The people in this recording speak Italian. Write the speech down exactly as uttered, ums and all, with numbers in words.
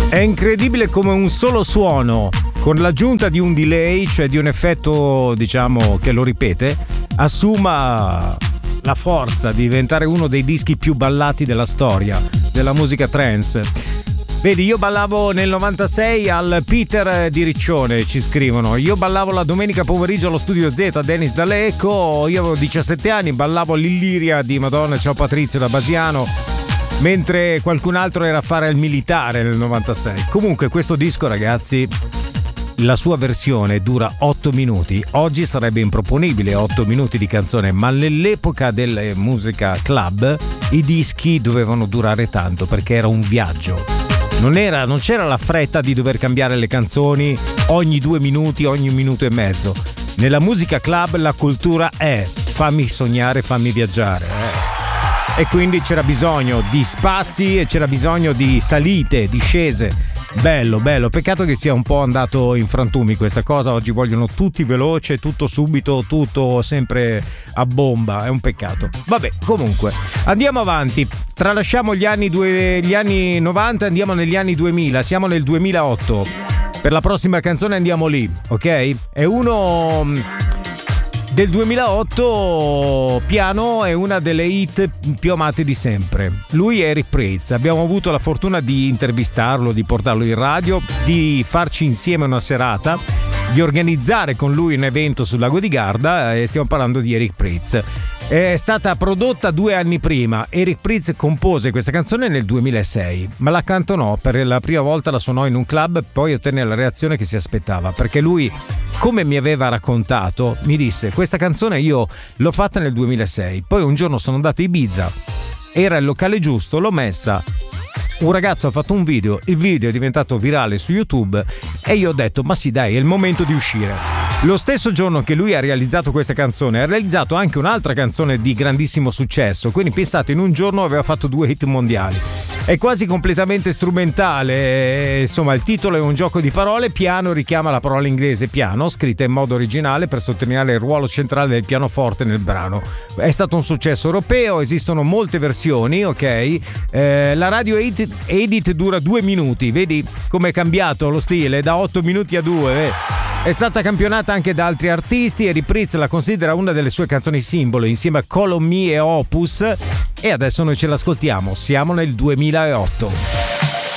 È incredibile come un solo suono, con l'aggiunta di un delay, cioè di un effetto, diciamo, che lo ripete, assuma la forza di diventare uno dei dischi più ballati della storia della musica trance. Vedi, io ballavo nel novantasei al Peter di Riccione, ci scrivono. Io ballavo la domenica pomeriggio allo Studio Z a Dennis D'Aleco. Io avevo diciassette anni, ballavo all'Illiria di Madonna Ciao Patrizio da Basiano, mentre qualcun altro era a fare il militare nel novantasei. Comunque questo disco, ragazzi, la sua versione dura otto minuti. Oggi sarebbe improponibile otto minuti di canzone, ma nell'epoca della musica club i dischi dovevano durare tanto perché era un viaggio. Non era, non c'era la fretta di dover cambiare le canzoni ogni due minuti, ogni minuto e mezzo. Nella musica club la cultura è fammi sognare, fammi viaggiare. Eh. E quindi c'era bisogno di spazi e c'era bisogno di salite, discese. Bello, bello, peccato che sia un po' andato in frantumi questa cosa. Oggi vogliono tutti veloce, tutto subito, tutto sempre a bomba, è un peccato. Vabbè, comunque andiamo avanti, tralasciamo gli anni, due, gli anni novanta, andiamo negli anni duemila, siamo nel duemilaotto. Per la prossima canzone andiamo lì, ok? È uno del duemilaotto, Piano è una delle hit più amate di sempre. Lui è Eric Prydz, abbiamo avuto la fortuna di intervistarlo, di portarlo in radio, di farci insieme una serata, di organizzare con lui un evento sul lago di Garda, e stiamo parlando di Eric Prydz. È stata prodotta due anni prima. Eric Prydz compose questa canzone nel duemilasei, ma la cantonò per la prima volta, la suonò in un club, poi ottenne la reazione che si aspettava, perché lui, come mi aveva raccontato, mi disse: questa canzone io l'ho fatta nel duemilasei, poi un giorno sono andato a Ibiza, era il locale giusto, l'ho messa, un ragazzo ha fatto un video, il video è diventato virale su YouTube e io ho detto ma sì dai, è il momento di uscire. Lo stesso giorno che lui ha realizzato questa canzone ha realizzato anche un'altra canzone di grandissimo successo, quindi pensate, in un giorno aveva fatto due hit mondiali. È quasi completamente strumentale, insomma il titolo è un gioco di parole. Piano richiama la parola inglese piano, scritta in modo originale per sottolineare il ruolo centrale del pianoforte nel brano. È stato un successo europeo, esistono molte versioni, ok? Eh, la radio edit, edit dura due minuti, vedi come è cambiato lo stile, da otto minuti a due, eh. È stata campionata anche da altri artisti. Eric Prydz la considera una delle sue canzoni simbolo insieme a Call on Me e Opus, e adesso noi ce l'ascoltiamo. Siamo nel duemilaotto.